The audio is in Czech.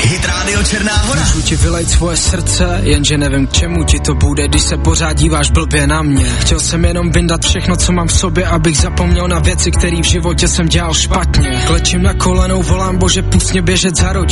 Hit Radio Černá Hora. Můžu ti vylejt svoje srdce, jenže nevím k čemu ti to bude, když se pořád díváš blbě na mě. Chtěl jsem jenom vyndat všechno, co mám v sobě, abych zapomněl na věci, které v životě jsem dělal špatně. Klečím na kolenou, volám Bože, pust mě běžet za rodiči.